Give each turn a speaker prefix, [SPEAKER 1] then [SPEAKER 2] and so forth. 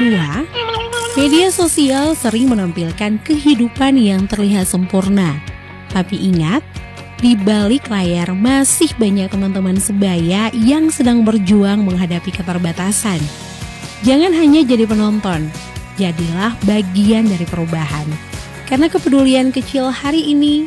[SPEAKER 1] kedua, media sosial sering menampilkan kehidupan yang terlihat sempurna. Tapi ingat, di balik layar masih banyak teman-teman sebaya yang sedang berjuang menghadapi keterbatasan. Jangan hanya jadi penonton, jadilah bagian dari perubahan. Karena kepedulian kecil hari ini